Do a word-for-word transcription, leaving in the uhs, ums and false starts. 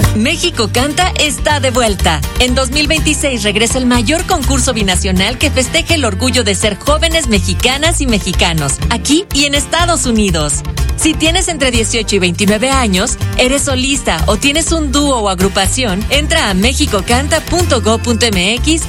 México Canta está de vuelta. En dos mil veintiséis regresa el mayor concurso binacional que festeja el orgullo de ser jóvenes mexicanas y mexicanos, aquí y en Estados Unidos. Si tienes entre dieciocho y veintinueve años, eres solista o tienes un dúo o agrupación, entra a mexicocanta punto gob punto mx